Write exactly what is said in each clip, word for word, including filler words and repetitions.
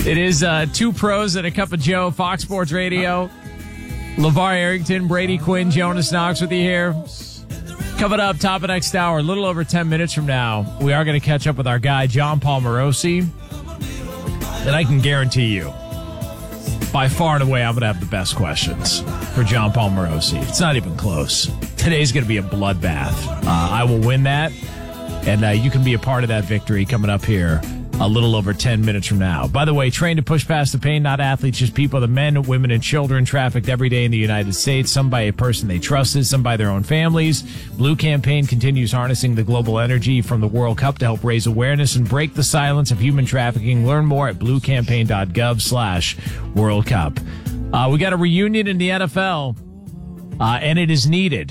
It is uh, Two Pros and a Cup of Joe, Fox Sports Radio. LeVar Arrington, Brady Quinn, Jonas Knox with you here. Coming up, top of next hour, a little over ten minutes from now, we are going to catch up with our guy, John Paul Morosi. And I can guarantee you, by far and away, I'm going to have the best questions for John Paul Morosi. It's not even close. Today's going to be a bloodbath. Uh, I will win that, and uh, you can be a part of that victory coming up here a little over ten minutes from now. By the way, trained to push past the pain, not athletes, just people, the men, women, and children trafficked every day in the United States, some by a person they trusted, some by their own families. Blue Campaign continues harnessing the global energy from the World Cup to help raise awareness and break the silence of human trafficking. Learn more at bluecampaign.gov slash World Cup. Uh, we got a reunion in the N F L, uh, and it is needed.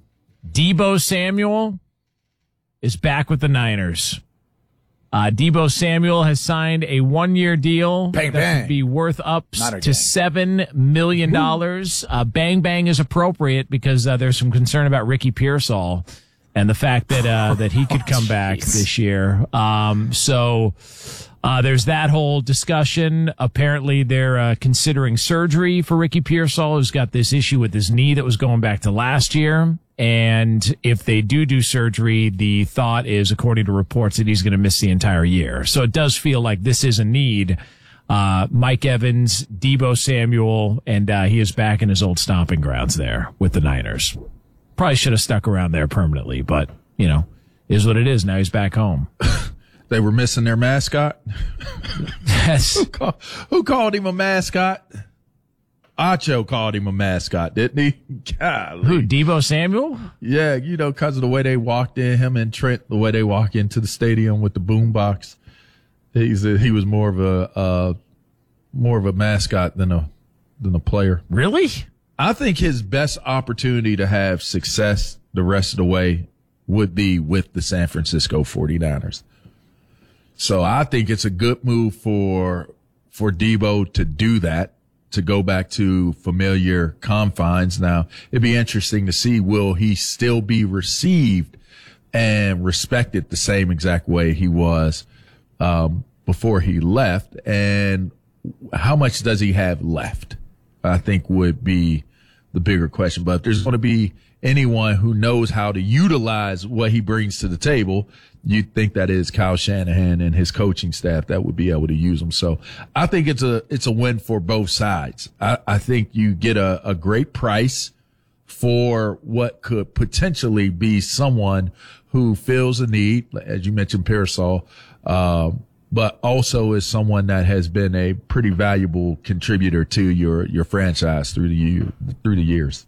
Deebo Samuel is back with the Niners. Uh, Deebo Samuel has signed a one-year deal bang, that bang. could be worth up to seven million dollars. Uh, bang, bang is appropriate because uh, there's some concern about Ricky Pearsall and the fact that uh, that he could come back this year. Um, so uh, there's that whole discussion. Apparently, they're uh, considering surgery for Ricky Pearsall, who's got this issue with his knee that was going back to last year. And if they do do surgery, the thought is, according to reports, that he's going to miss the entire year. So it does feel like this is a need. Uh, Mike Evans, Deebo Samuel, and uh, he is back in his old stomping grounds there with the Niners. Probably should have stuck around there permanently, but, you know, is what it is. Now he's back home. They were missing their mascot? Yes. Who, call, who called him a mascot? Acho called him a mascot, didn't he? Golly. Who, Deebo Samuel? Yeah, you know, because of the way they walked in, him and Trent, the way they walk into the stadium with the boombox. He's a, he was more of a uh, more of a mascot than a than a player. Really? I think his best opportunity to have success the rest of the way would be with the San Francisco forty-niners. So I think it's a good move for for Deebo to do that, to go back to familiar confines. Now, it'd be interesting to see, will he still be received and respected the same exact way he was um, before he left? And how much does he have left, I think would be the bigger question. But if there's going to be anyone who knows how to utilize what he brings to the table, you'd think that is Kyle Shanahan and his coaching staff that would be able to use him. So I think it's a, it's a win for both sides. I, I think you get a, a great price for what could potentially be someone who feels a need, as you mentioned, Pearsall, uh, but also is someone that has been a pretty valuable contributor to your, your franchise through the year, through the years.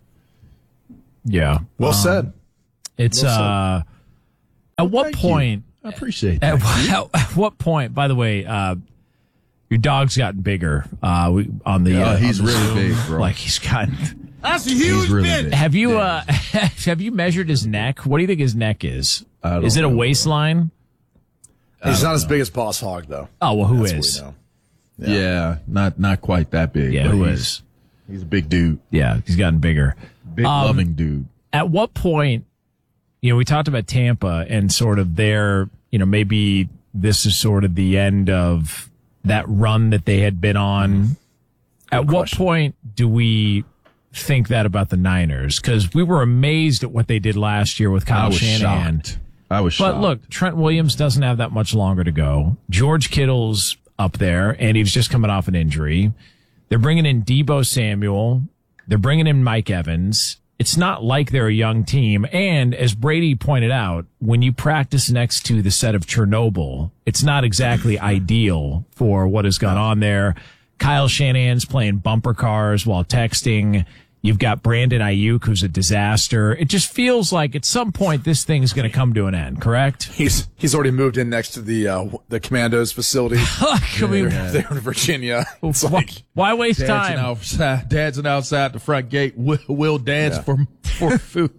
Yeah. Well um, said. It's, well uh, said. At what Thank point? You. I appreciate that. At, at what point? By the way, uh, your dog's gotten bigger. Uh, we, on the yeah, uh, he's on the really Zoom, big, bro. Like he's gotten. That's a huge really bit. big. Have you yeah. uh, have you measured his neck? What do you think his neck is? I don't Is it a know, waistline? He's not know. as big as Boss Hog, though. Oh well, who That's is? what we Yeah. know. yeah, not not quite that big. Yeah, but who he's, is? He's a big dude, Yeah, he's gotten bigger. big Um, loving dude. At what point, you know, we talked about Tampa and sort of their, you know, maybe this is sort of the end of that run that they had been on. At what question. point do we think that about the Niners? Because we were amazed at what they did last year with I Kyle was Shanahan. shocked. I was But shocked. look, Trent Williams doesn't have that much longer to go. George Kittle's up there, and he's just coming off an injury. They're bringing in Deebo Samuel. They're bringing in Mike Evans. It's not like they're a young team. And as Brady pointed out, when you practice next to the set of Chernobyl, it's not exactly ideal for what has gone on there. Kyle Shanahan's playing bumper cars while texting. You've got Brandon Ayuk, who's a disaster. It just feels like at some point this thing's going to come to an end, correct? He's he's already moved in next to the uh, the Commandos facility. I mean, they're, they're in Virginia. It's why, like why waste dancing time? outside, dancing outside the front gate. Will, will dance Yeah. for for food.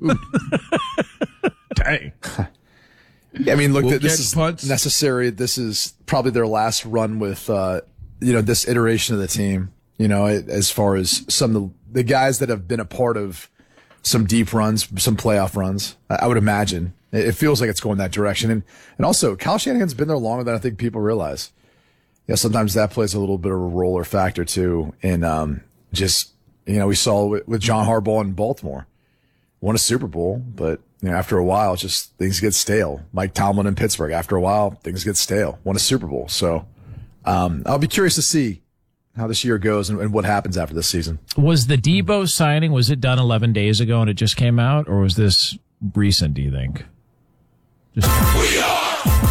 Dang. Yeah, I mean, look, We'll this catch is punts. necessary. This is probably their last run with, uh, you know, this iteration of the team, you know, as far as some of the, the guys that have been a part of some deep runs, some playoff runs, I would imagine. It feels like it's going that direction. And, and also, Kyle Shanahan's been there longer than I think people realize. know, sometimes that plays a little bit of a roller factor too. And um, just, you know, we saw with, with John Harbaugh in Baltimore, won a Super Bowl, but you know, after a while, just things get stale. Mike Tomlin in Pittsburgh, after a while, things get stale. Won a Super Bowl. So um, I'll be curious to see how this year goes and, and what happens after this season. Was the Debo signing, was it done eleven days ago and it just came out, or was this recent, do you think? Just we are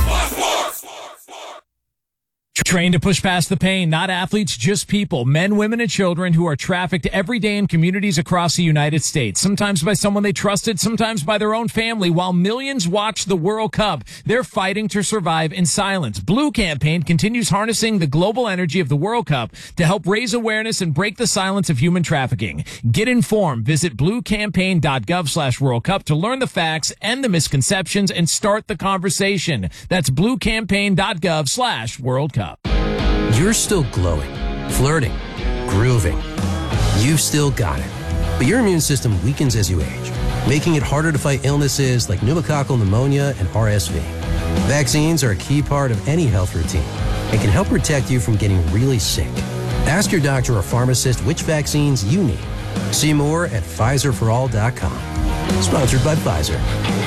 trained to push past the pain, not athletes, just people, men, women, and children who are trafficked every day in communities across the United States, sometimes by someone they trusted, sometimes by their own family. While millions watch the World Cup, they're fighting to survive in silence. Blue Campaign continues harnessing the global energy of the World Cup to help raise awareness and break the silence of human trafficking. Get informed. Visit bluecampaign.gov slash World Cup to learn the facts and the misconceptions and start the conversation. That's bluecampaign.gov slash World Cup. You're still glowing, flirting, grooving. You've still got it. But your immune system weakens as you age, making it harder to fight illnesses like pneumococcal pneumonia and R S V. Vaccines are a key part of any health routine and can help protect you from getting really sick. Ask your doctor or pharmacist which vaccines you need. See more at Pfizer for all dot com. Sponsored by Pfizer.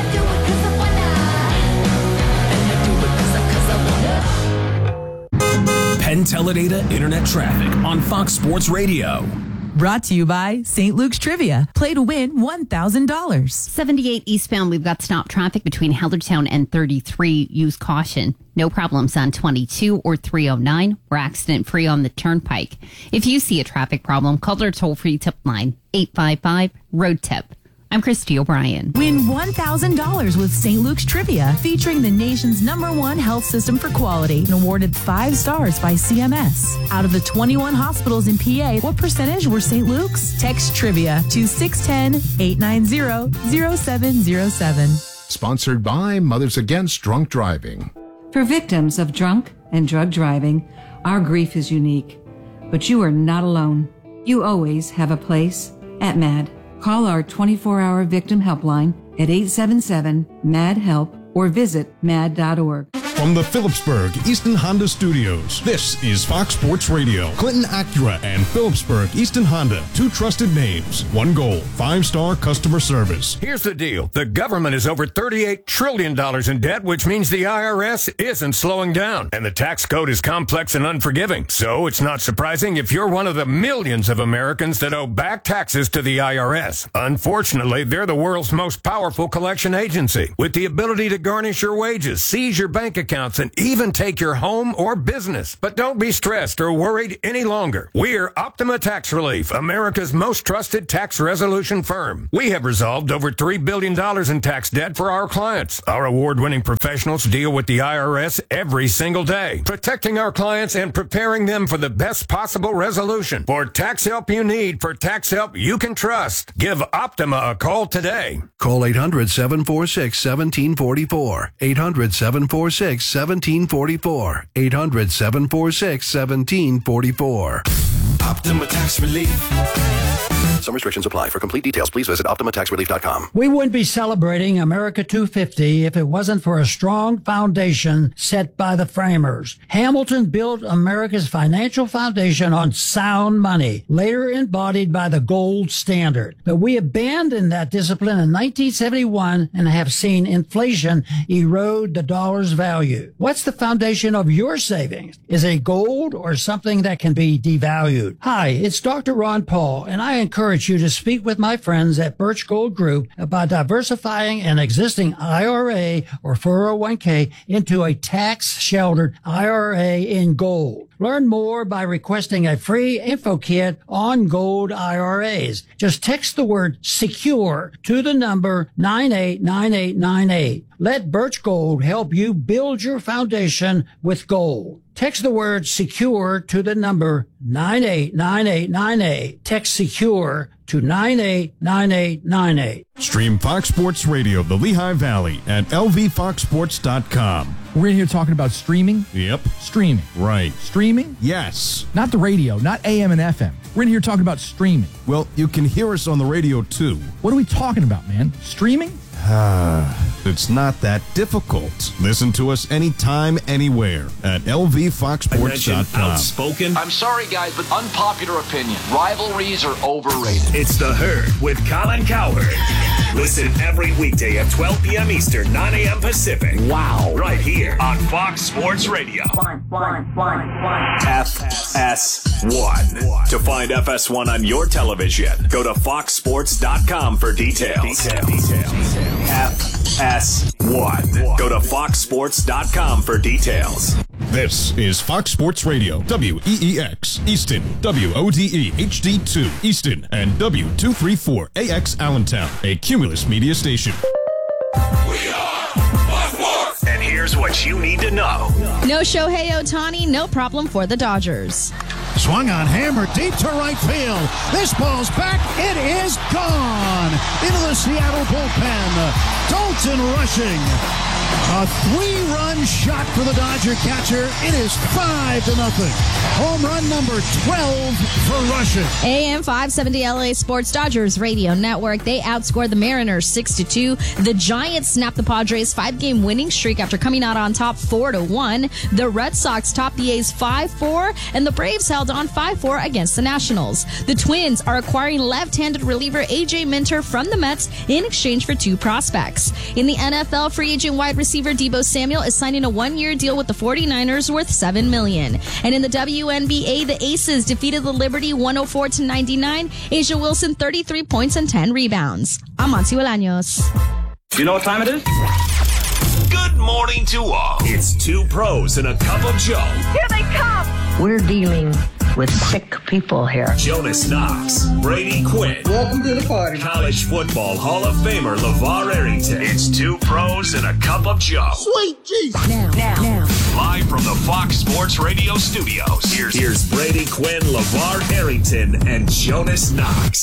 Penn Teledata Internet Traffic on Fox Sports Radio. Brought to you by Saint Luke's Trivia. Play to win one thousand dollars. seventy-eight eastbound, we've got stop traffic between Hellertown and thirty-three. Use caution. No problems on twenty-two or three oh nine. We're accident free on the Turnpike. If you see a traffic problem, call their toll-free tip line, eight five five, road tip. I'm Christy O'Brien. Win one thousand dollars with Saint Luke's Trivia, featuring the nation's number one health system for quality and awarded five stars by C M S. Out of the twenty-one hospitals in P A, what percentage were Saint Luke's? Text Trivia to six one zero, eight nine zero, zero seven zero seven. Sponsored by Mothers Against Drunk Driving. For victims of drunk and drug driving, our grief is unique. But you are not alone. You always have a place at MAD. Call our twenty-four hour victim helpline at eight seven seven, M A D, HELP or visit mad dot org. From the Phillipsburg Easton Honda Studios, this is Fox Sports Radio. Clinton Acura and Phillipsburg Easton Honda, two trusted names, one goal, five-star customer service. Here's the deal. The government is over thirty-eight trillion dollars in debt, which means the I R S isn't slowing down. And the tax code is complex and unforgiving. So it's not surprising if you're one of the millions of Americans that owe back taxes to the I R S. Unfortunately, they're the world's most powerful collection agency, with the ability to garnish your wages, seize your bank accounts, and even take your home or business. But don't be stressed or worried any longer. We're Optima Tax Relief, America's most trusted tax resolution firm. We have resolved over three billion dollars in tax debt for our clients. Our award-winning professionals deal with the I R S every single day, protecting our clients and preparing them for the best possible resolution. For tax help you need, for tax help you can trust, give Optima a call today. Call eight hundred, seven four six, one seven four four. eight hundred, seven four six, one seven four four. eight hundred, seven four six, one seven four four. Optima Tax Relief. Some restrictions apply. For complete details, please visit optima tax relief dot com. We wouldn't be celebrating America two fifty if it wasn't for a strong foundation set by the framers. Hamilton built America's financial foundation on sound money, later embodied by the gold standard. But we abandoned that discipline in nineteen seventy-one and have seen inflation erode the dollar's value. What's the foundation of your savings? Is it gold or something that can be devalued? Hi, it's Doctor Ron Paul, and I encourage you to speak with my friends at Birch Gold Group about diversifying an existing I R A or four oh one k into a tax-sheltered I R A in gold. Learn more by requesting a free info kit on gold I R As. Just text the word SECURE to the number nine eight nine eight nine eight. Let Birch Gold help you build your foundation with gold. Text the word SECURE to the number nine eight nine eight nine eight. Text SECURE to nine eight nine eight nine eight. Stream Fox Sports Radio, the Lehigh Valley at L V fox sports dot com. We're in here talking about streaming? Yep. Streaming. Right. Streaming? Yes. Not the radio, not A M and F M. We're in here talking about streaming. Well, you can hear us on the radio too. What are we talking about, man? Streaming? It's not that difficult. Listen to us anytime, anywhere at L V Fox Sports dot com. Outspoken. I'm sorry, guys, but unpopular opinion. Rivalries are overrated. It's The Herd with Colin Cowherd. Listen every weekday at twelve p.m. Eastern, nine a.m. Pacific. Wow. Right here on Fox Sports Radio. One, one, one, one. F S one. To find F S one on your television, go to fox sports dot com for details. Details. Details. F S one. Go to fox sports dot com for details. This is Fox Sports Radio, W E E X, Easton, W O D E H D two, Easton, and W two thirty-four A X Allentown, a Cumulus media station. We are Fox Sports. And here's what you need to know. No Shohei Ohtani, no problem for the Dodgers. Swung on, hammer deep to right field. This ball's back. It is gone into the Seattle bullpen. Dalton rushing. A three-run shot for the Dodger catcher. It is five to nothing. Home run number twelve for rushing. A M five seventy L A Sports Dodgers Radio Network. They outscored the Mariners six to two. The Giants snapped the Padres' five-game winning streak after coming out on top four to one. The Red Sox topped the A's five four, and the Braves held on five four against the Nationals. The Twins are acquiring left-handed reliever A J Minter from the Mets in exchange for two prospects. In the N F L, free agent wide receiver Deebo Samuel is signing a one-year deal with the forty-niners worth seven million dollars. And in the W N B A, the Aces defeated the Liberty one oh four to ninety-nine. Asia Wilson, thirty-three points and ten rebounds. I'm Monty Bolaños. You know what time it is? Good morning to all. It's two pros and a cup of Joe. Here they come. We're dealing with sick people here. Jonas Knox, Brady Quinn. Welcome to the party. College football Hall of Famer LeVar Arrington. It's two pros and a cup of Joe. Sweet Jesus. Now, now, now. Live from the Fox Sports Radio studios. Here's, here's Brady Quinn, LeVar Arrington, and Jonas Knox.